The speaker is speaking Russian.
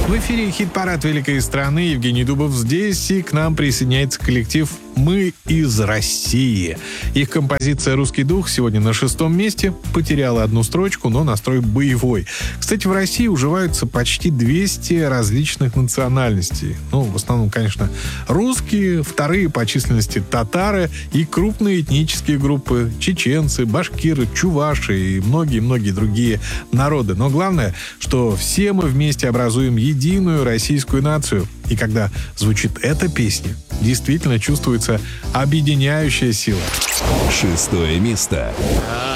В эфире хит-парад великой страны. Евгений Дубов здесь, и к нам присоединяется коллектив «Мы из России». Их композиция «Русский дух» сегодня на 6-м месте. Потеряла одну строчку, но настрой боевой. Кстати, в России уживаются почти 200 различных национальностей. В основном, конечно, русские, вторые по численности татары и крупные этнические группы — чеченцы, башкиры, чуваши и многие-многие другие народы. Но главное, что все мы вместе образуем единую российскую нацию. И когда звучит эта песня, действительно чувствуется объединяющая сила. 6-е место.